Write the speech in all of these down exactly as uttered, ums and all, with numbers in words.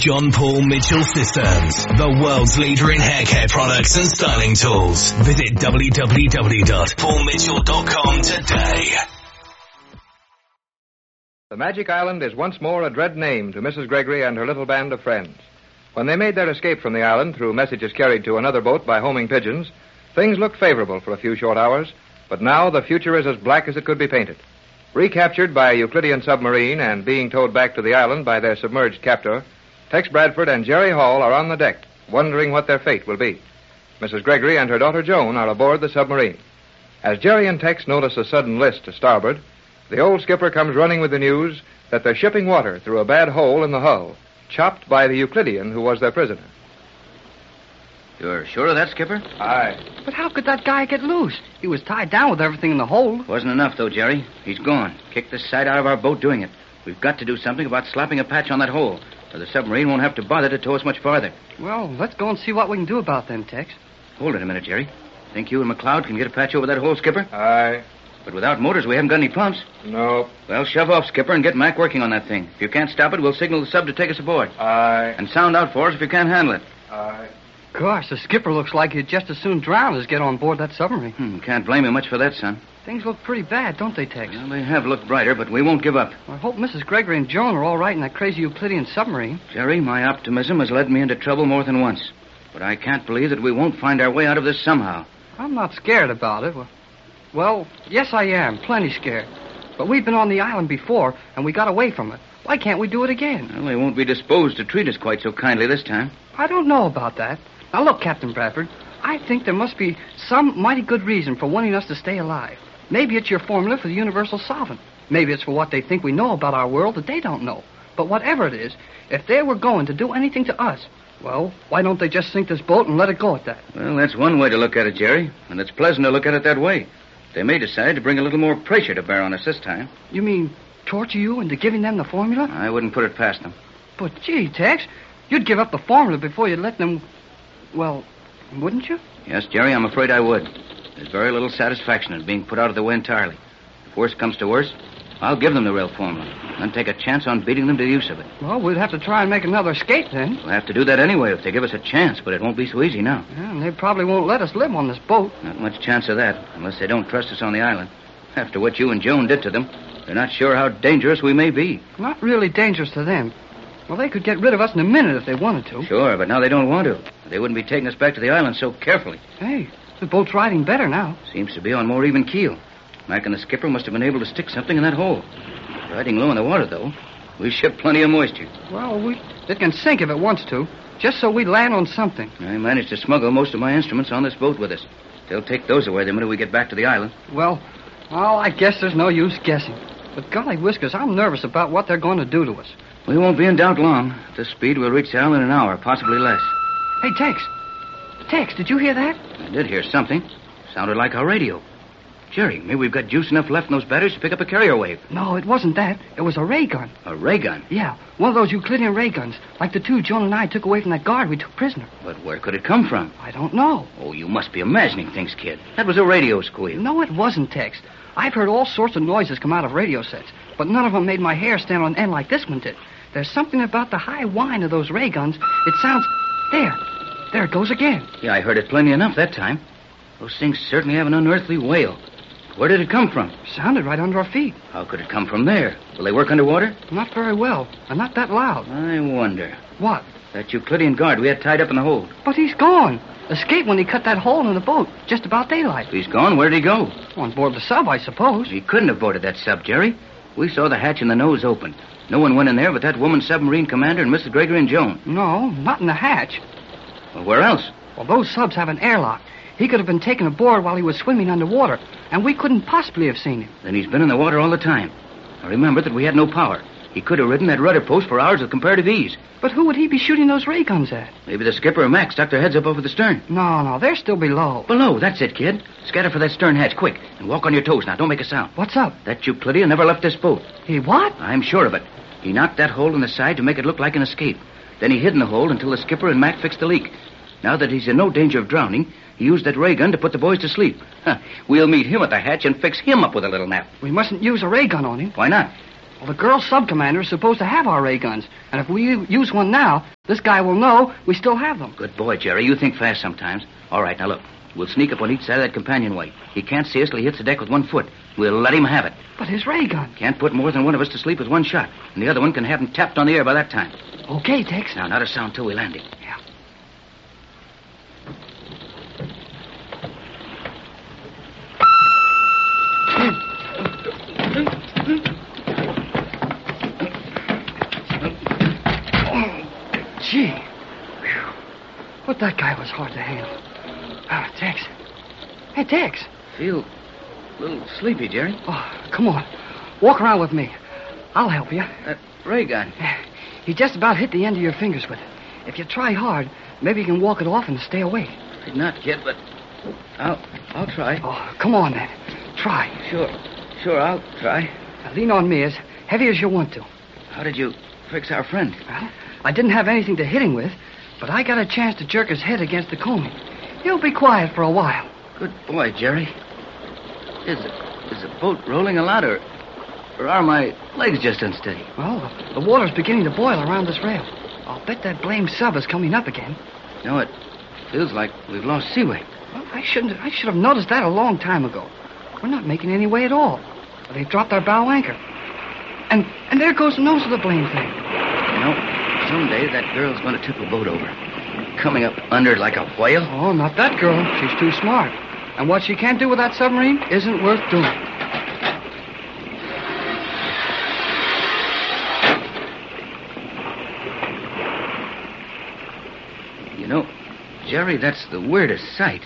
John Paul Mitchell Systems, the world's leader in hair care products and styling tools. Visit w w w dot paul mitchell dot com today. The Magic Island is once more a dread name to Missus Gregory and her little band of friends. When they made their escape from the island through messages carried to another boat by homing pigeons, things looked favorable for a few short hours, but now the future is as black as it could be painted. Recaptured by a Euclidean submarine and being towed back to the island by their submerged captor, Tex Bradford and Jerry Hall are on the deck, wondering what their fate will be. Missus Gregory and her daughter Joan are aboard the submarine. As Jerry and Tex notice a sudden list to starboard, the old skipper comes running with the news that they're shipping water through a bad hole in the hull, chopped by the Euclidean who was their prisoner. You're sure of that, Skipper? Aye. But how could that guy get loose? He was tied down with everything in the hold. Wasn't enough, though, Jerry. He's gone. Kicked the side out of our boat doing it. We've got to do something about slapping a patch on that hole, or the submarine won't have to bother to tow us much farther. Well, let's go and see what we can do about them, Tex. Hold it a minute, Jerry. Think you and McLeod can get a patch over that hole, Skipper? Aye. But without motors, we haven't got any pumps. No. Well, shove off, Skipper, and get Mac working on that thing. If you can't stop it, we'll signal the sub to take us aboard. Aye. And sound out for us if you can't handle it. Aye. Gosh, the skipper looks like he'd just as soon drown as get on board that submarine. Hmm, can't blame him much for that, son. Things look pretty bad, don't they, Tex? Well, they have looked brighter, but we won't give up. I hope Missus Gregory and Joan are all right in that crazy Euclidean submarine. Jerry, my optimism has led me into trouble more than once. But I can't believe that we won't find our way out of this somehow. I'm not scared about it. Well, well, yes, I am. Plenty scared. But we've been on the island before, and we got away from it. Why can't we do it again? Well, they won't be disposed to treat us quite so kindly this time. I don't know about that. Now, look, Captain Bradford, I think there must be some mighty good reason for wanting us to stay alive. Maybe it's your formula for the universal solvent. Maybe it's for what they think we know about our world that they don't know. But whatever it is, if they were going to do anything to us, well, why don't they just sink this boat and let it go at that? Well, that's one way to look at it, Jerry. And it's pleasant to look at it that way. They may decide to bring a little more pressure to bear on us this time. You mean torture you into giving them the formula? I wouldn't put it past them. But, gee, Tex, you'd give up the formula before you'd let them... Well, wouldn't you? Yes, Jerry, I'm afraid I would. There's very little satisfaction in being put out of the way entirely. If worst comes to worst, I'll give them the real formula, and take a chance on beating them to the use of it. Well, we'd have to try and make another escape then. We'll have to do that anyway if they give us a chance, but it won't be so easy now. Yeah, and they probably won't let us live on this boat. Not much chance of that, unless they don't trust us on the island. After what you and Joan did to them, they're not sure how dangerous we may be. Not really dangerous to them. Well, they could get rid of us in a minute if they wanted to. Sure, but now they don't want to. They wouldn't be taking us back to the island so carefully. Hey, the boat's riding better now. Seems to be on more even keel. Mac and the skipper must have been able to stick something in that hole. Riding low in the water, though. We ship plenty of moisture. Well, we it can sink if it wants to, just so we land on something. I managed to smuggle most of my instruments on this boat with us. They'll take those away the minute we get back to the island. Well, well, I guess there's no use guessing. But golly whiskers, I'm nervous about what they're going to do to us. We won't be in doubt long. At this speed, we'll reach the island in an hour, possibly less. Hey, Tex. Tex, did you hear that? I did hear something. Sounded like our radio. Jerry, maybe we've got juice enough left in those batteries to pick up a carrier wave. No, it wasn't that. It was a ray gun. A ray gun? Yeah, one of those Euclidean ray guns, like the two Joan and I took away from that guard we took prisoner. But where could it come from? I don't know. Oh, you must be imagining things, kid. That was a radio squeal. No, it wasn't, Tex. I've heard all sorts of noises come out of radio sets, but none of them made my hair stand on end like this one did. There's something about the high whine of those ray guns. It sounds... There. There it goes again. Yeah, I heard it plenty enough that time. Those things certainly have an unearthly wail. Where did it come from? Sounded right under our feet. How could it come from there? Will they work underwater? Not very well, and not that loud. I wonder. What? That Euclidean guard we had tied up in the hold. But he's gone. Escaped when he cut that hole in the boat, just about daylight. If he's gone, where'd he go? On board the sub, I suppose. He couldn't have boarded that sub, Jerry. We saw the hatch and the nose open. No one went in there but that woman submarine commander and Missus Gregory and Joan. No, not in the hatch. Well, where else? Well, those subs have an airlock. He could have been taken aboard while he was swimming underwater, and we couldn't possibly have seen him. Then he's been in the water all the time. Now remember that we had no power. He could have ridden that rudder post for hours with comparative ease. But who would he be shooting those ray guns at? Maybe the skipper or Mac stuck their heads up over the stern. No, no, they're still below. Below, that's it, kid. Scatter for that stern hatch, quick, and walk on your toes now. Don't make a sound. What's up? That Euclidean never left this boat. He what? I'm sure of it. He knocked that hole in the side to make it look like an escape. Then he hid in the hole until the skipper and Mac fixed the leak. Now that he's in no danger of drowning, he used that ray gun to put the boys to sleep. Huh. We'll meet him at the hatch and fix him up with a little nap. We mustn't use a ray gun on him. Why not? Well, the girl sub-commander is supposed to have our ray guns. And if we u- use one now, this guy will know we still have them. Good boy, Jerry. You think fast sometimes. All right, now look. We'll sneak up on each side of that companionway. He can't see us till he hits the deck with one foot. We'll let him have it. But his ray gun. Can't put more than one of us to sleep with one shot. And the other one can have him tapped on the air by that time. Okay, Tex. Now, not a sound till we land him. Yeah. Oh, gee. Whew. But that guy was hard to handle. Ah, Tex. Hey, Tex. Feel a little sleepy, Jerry. Oh, come on. Walk around with me. I'll help you. That ray gun. You just about hit the end of your fingers with it. If you try hard, maybe you can walk it off and stay awake. Not yet, but I'll I'll try. Oh, come on, then. Try. Sure. Sure, I'll try. Now, lean on me as heavy as you want to. How did you fix our friend? Well, I didn't have anything to hit him with, but I got a chance to jerk his head against the combing. He'll be quiet for a while. Good boy, Jerry. Is is the boat rolling a lot, or, or are my legs just unsteady? Well, the, the water's beginning to boil around this rail. I'll bet that blamed sub is coming up again. No, it feels like we've lost seaway. Well, I shouldn't. I should have noticed that a long time ago. We're not making any way at all. They've dropped our bow anchor. And and there goes the nose of the blame thing. You know, someday that girl's going to tip a boat over. Coming up under it like a whale. Oh, not that girl. She's too smart. And what she can't do with that submarine isn't worth doing. You know, Jerry, that's the weirdest sight.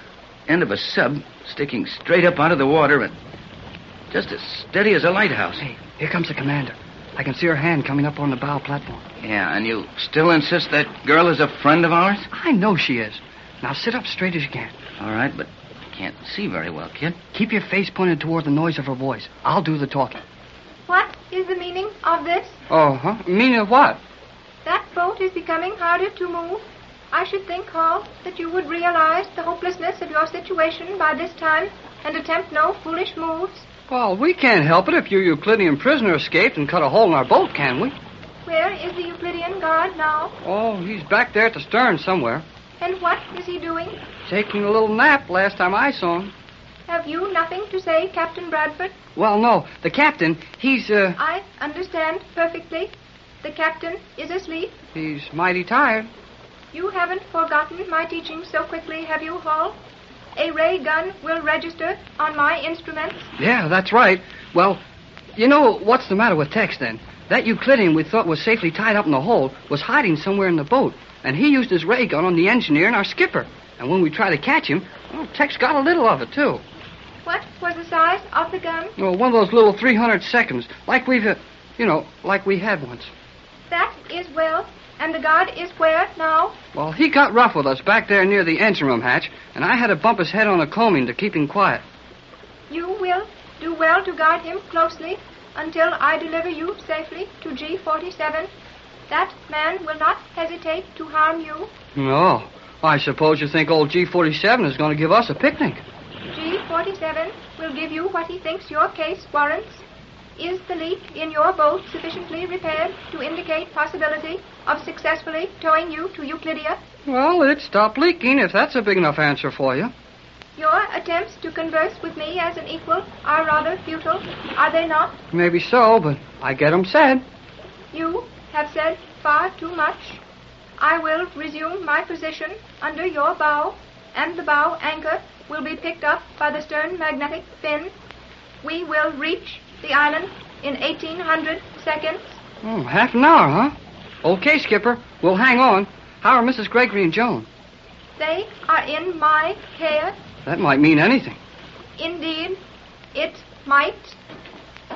End of a sub sticking straight up out of the water and just as steady as a lighthouse. Hey, here comes the commander. I can see her hand coming up on the bow platform. Yeah, and you still insist that girl is a friend of ours? I know she is. Now sit up straight as you can. All right, but I can't see very well, kid. Keep your face pointed toward the noise of her voice. I'll do the talking. What is the meaning of this? Oh, huh? Meaning of what? That boat is becoming harder to move. I should think, Hall, that you would realize the hopelessness of your situation by this time and attempt no foolish moves. Well, we can't help it if your Euclidean prisoner escaped and cut a hole in our boat, can we? Where is the Euclidean guard now? Oh, he's back there at the stern somewhere. And what is he doing? Taking a little nap last time I saw him. Have you nothing to say, Captain Bradford? Well, no. The captain, he's, uh... I understand perfectly. The captain is asleep. He's mighty tired. You haven't forgotten my teaching so quickly, have you, Hall? A ray gun will register on my instruments. Yeah, that's right. Well, you know what's the matter with Tex, then? That Euclidean we thought was safely tied up in the hole was hiding somewhere in the boat, and he used his ray gun on the engineer and our skipper. And when we tried to catch him, well, Tex got a little of it, too. What was the size of the gun? Well, one of those little three hundred seconds, like we've, uh, you know, like we had once. That is well. And the guard is where now? Well, he got rough with us back there near the engine room hatch, and I had to bump his head on the combing to keep him quiet. You will do well to guard him closely until I deliver you safely to G forty-seven. That man will not hesitate to harm you. No. I suppose you think old G forty-seven is going to give us a picnic. G forty-seven will give you what he thinks your case warrants. Is the leak in your boat sufficiently repaired to indicate possibility of successfully towing you to Euclidia? Well, it stopped leaking, if that's a big enough answer for you. Your attempts to converse with me as an equal are rather futile, are they not? Maybe so, but I get 'em said. You have said far too much. I will resume my position under your bow, and the bow anchor will be picked up by the stern magnetic fin. We will reach the island in eighteen hundred seconds. Oh, half an hour, huh? Okay, Skipper. We'll hang on. How are Missus Gregory and Joan? They are in my care. That might mean anything. Indeed, it might.